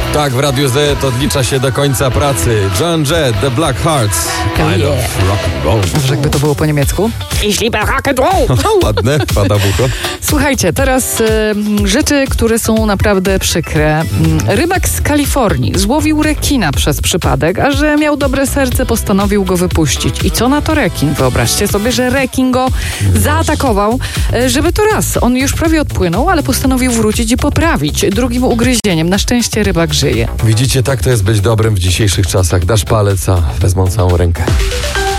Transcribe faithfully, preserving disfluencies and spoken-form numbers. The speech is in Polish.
Tak, w Radiu Z odlicza się do końca pracy. Joan Jett, The Black Hearts. I love rock and roll. Może jakby to było po niemiecku? Ich liebe rock and roll. Ładne, pada w ucho. Słuchajcie, teraz y, rzeczy, które są naprawdę przykre. Rybak z Kalifornii złowił rekina przez przypadek, a że miał dobre serce, postanowił go wypuścić. I co na to rekin? Wyobraźcie sobie, że rekin go zaatakował, y, żeby to raz. On już prawie odpłynął, ale postanowił wrócić i poprawić drugim ugryzieniem. Na szczęście rybak żyje. Widzicie, tak to jest być dobrym w dzisiejszych czasach. Dasz palec, a wezmą całą rękę.